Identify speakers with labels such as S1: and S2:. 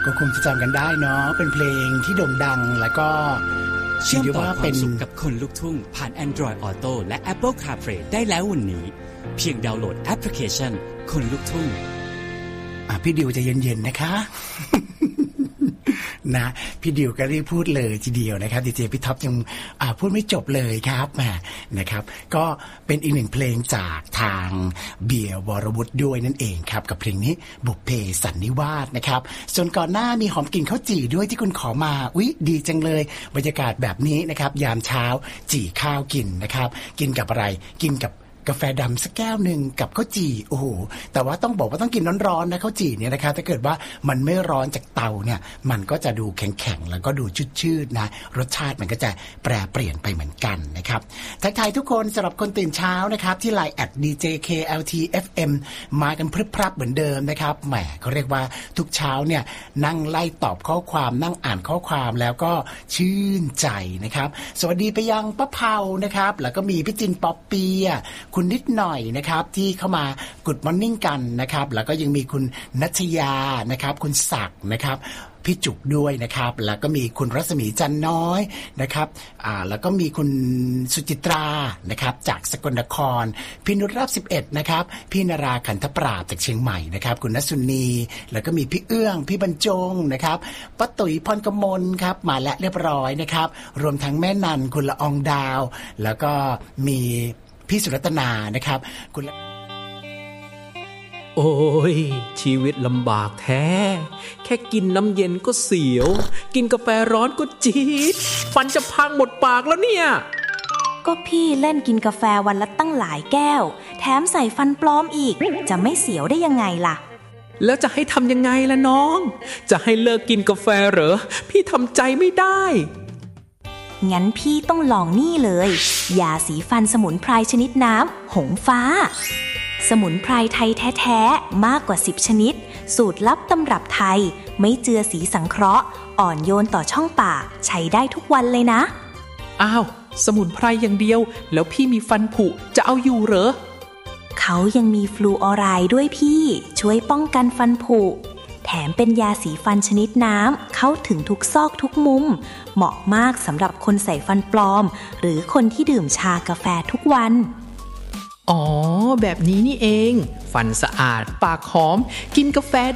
S1: ก็คงจะจำกันได้เนาะเป็นเพลงที่โด่งดังแล้วก็
S2: เชื่อมต่อความสุขกับคนลูกทุ่งผ่าน Android Auto และ Apple CarPlay ได้แล้ววันนี้เพียงดาวน์โหลดแอปพลิเคชันคนลูกทุ่ง
S1: พี่ดิวจะเย็นๆนะคะ นะพี่ดิวก็รีบพูดเลยทีเดียวนะครับดีเจพี่ท็อปยังพูดไม่จบเลยครับนะครับก็เป็นอีกหนึ่งเพลงจากทางเบียร์วรวุฒิด้วยนั่นเองครับกับเพลงนี้บุพเพสันนิวาสนะครับส่วนก่อนหน้ามีหอมกลิ่นข้าวจี่ด้วยที่คุณขอมาอุ๊ยดีจังเลยบรรยากาศแบบนี้นะครับยามเช้าจี่ข้าวกินนะครับกินกับอะไรกินกับกาแฟดำสักแก้วหนึ่งกับข้าวจี่โอ้โหแต่ว่าต้องบอกว่าต้องกินร้อนๆนะข้าวจี่เนี่ยนะคะถ้าเกิดว่ามันไม่ร้อนจากเตาเนี่ยมันก็จะดูแข็งๆแล้วก็ดูชืดๆนะรสชาติมันก็จะแปรเปลี่ยนไปเหมือนกันนะครับทักทายทุกคนสำหรับคนตื่นเช้านะครับที่ไลน์ @djkltfm มากันพรึบพรับเหมือนเดิมนะครับแหมเขาเรียกว่าทุกเช้าเนี่ยนั่งไล่ตอบข้อความนั่งอ่านข้อความแล้วก็ชื่นใจนะครับสวัสดีไปยังป้าเผานะครับแล้วก็มีพี่จินป๊อปปี้คุณนิดหน่อยนะครับที่เข้ามากุดมอร์นิ่งกันนะครับแล้วก็ยังมีคุณนัชยานะครับคุณศักดิ์นะครับพี่จุกด้วยนะครับแล้วก็มีคุณรัศมีจันน้อยนะครับแล้วก็มีคุณสุจิตรานะครับจากสกลนครพี่นุชราบ11นะครับพี่นาราขันธปราบจากเชียงใหม่นะครับคุณณสุนีแล้วก็มีพี่เอื้องพี่บรรจงนะครับป้าตุ๋ยพรกมลครับมาและเรียบร้อยนะครับรวมทั้งแม่นันคุณละอองดาวแล้วก็มีพี่สุรัตนานะครับคุณ
S3: โอ้ยชีวิตลำบากแท้แค่กินน้ำเย็นก็เสียวกินกาแฟร้อนก็จี๊ดฟันจะพังหมดปากแล้วเนี่ย
S4: ก็พี่เล่นกินกาแฟวันละตั้งหลายแก้วแถมใส่ฟันปลอมอีกจะไม่เสียวได้ยังไงล่ะ
S3: แล้วจะให้ทำยังไงล่ะน้องจะให้เลิกกินกาแฟเหรอพี่ทำใจไม่ได้
S4: งั้นพี่ต้องลองนี่เลยยาสีฟันสมุนไพรชนิดน้ำหงฟ้าสมุนไพรไทยแท้ๆมากกว่า10ชนิดสูตรลับตำรับไทยไม่เจือสีสังเคราะห์อ่อนโยนต่อช่องปากใช้ได้ทุกวันเลยนะ
S3: อ้าวสมุนไพรอย่างเดียวแล้วพี่มีฟันผุจะเอาอยู่เหรอ
S4: เขายังมีฟลูออไรด์ด้วยพี่ช่วยป้องกันฟันผุแถมเป็นยาสีฟันชนิดน้ำเข้าถึงทุกซอกทุกมุมเหมาะมากสำหรับคนใส่ฟันปลอมหรือคนที่ดื่มชากาแฟทุกวัน
S3: อ๋อแบบนี้นี่เองฟันสะอาดปากหอมกินกาแฟ